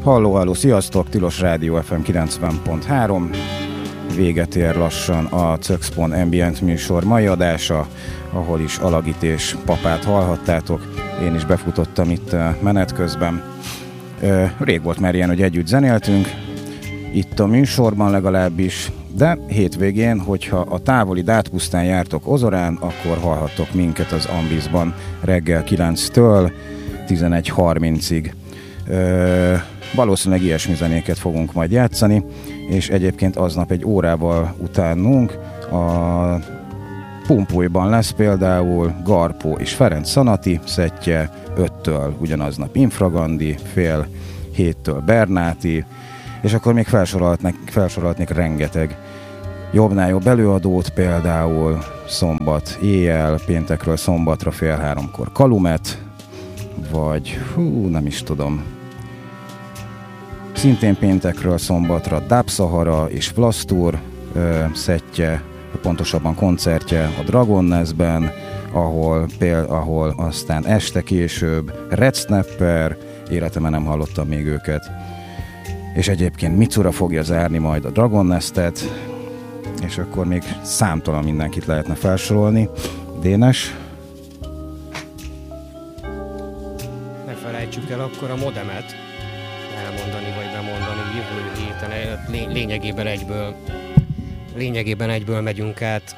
Halló, sziasztok! Tilos Rádió FM 90.3. Véget ér lassan a Cöxpon Ambient műsor mai adása, ahol is Alagit és Papát hallhattátok. Én is befutottam itt menet közben. Rég volt már ilyen, hogy együtt zenéltünk, itt a műsorban legalábbis, de hétvégén, hogyha a távoli Dátpusztán jártok Ozorán, akkor hallhattok minket az Ambisban reggel 9-től 11:30-ig. Valószínűleg ilyesmi zenéket fogunk majd játszani, és egyébként aznap egy órával utánunk a Pumpulyban lesz például Garpó és Ferenc Szanati szettje, 5-től ugyanaznap Infragandi, 6:30-től Bernáti, és akkor még felsorolhatnék rengeteg jobbnál jobb előadót, például szombat éjjel, péntekről szombatra 2:30 Kalumet, vagy nem is tudom, szintén péntekről szombatra Dub Sahara és Vlastur szettje, pontosabban koncertje a Dragon Nestben, ahol aztán este később Red Snapper, életemben nem hallottam még őket, és egyébként Mitsura fogja zárni majd a Dragon Nestet, és akkor még számtalan mindenkit lehetne felsorolni. Dénes? Ne felejtsük el akkor a modemet elmondani vagy bemondani jövő héten. Lényegében egyből megyünk át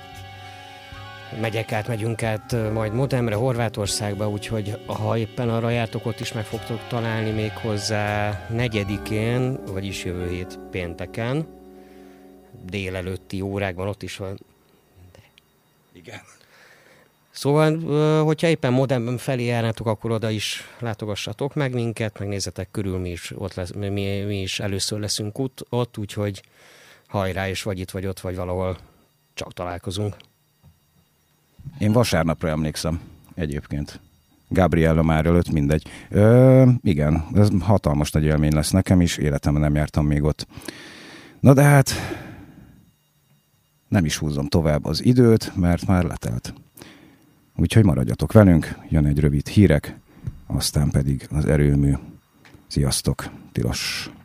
majd modemre, Horvátországba, úgyhogy ha éppen arra jártok, ott is meg fogtok találni még hozzá 4-én, vagyis jövő hét pénteken, délelőtti órákban ott is van. Igen. Szóval, hogyha éppen modemben felé járnátok, akkor oda is látogassatok meg minket, megnézzetek körül, mi is először leszünk ott, úgyhogy hajrá, és vagy itt, vagy ott, vagy valahol csak találkozunk. Én vasárnapra emlékszem egyébként. Gabriella már előtt, mindegy. Igen, ez hatalmas nagy élmény lesz nekem is, életemben nem jártam még ott. Na de hát nem is húzom tovább az időt, mert már letelt. Úgyhogy maradjatok velünk, jön egy rövid hírek, aztán pedig az erőmű. Sziasztok, Tilos!